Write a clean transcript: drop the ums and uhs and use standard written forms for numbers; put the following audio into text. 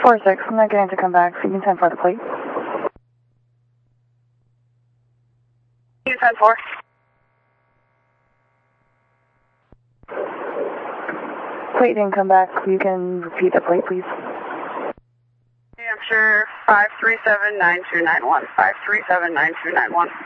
4-6, I'm not getting to come back, so you can 10-4 the plate. You 10-4. Plate didn't come back, you can repeat the plate, please. Hampshire 5379291, 5379291.